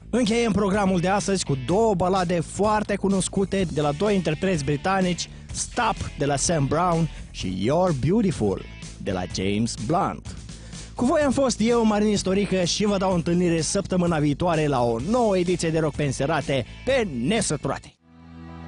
Încheiem programul de astăzi cu două balade foarte cunoscute de la doi interpreți britanici, Stop de la Sam Brown și You're Beautiful de la James Blunt. Cu voi am fost eu, Marin Istorică, și vă dau întâlnire săptămâna viitoare la o nouă ediție de Rock pe Înserate pe nesăturate.